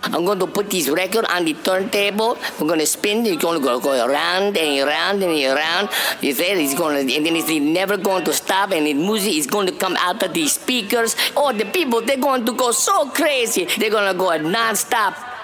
I'm going to put this record on the turntable. We're going to spin. It's going to go around and around and around. You see, it's going to, and then it's never going to stop. And the music is going to come out of the speakers. Oh, the people, they're going to go so crazy. They're going to go non-stop.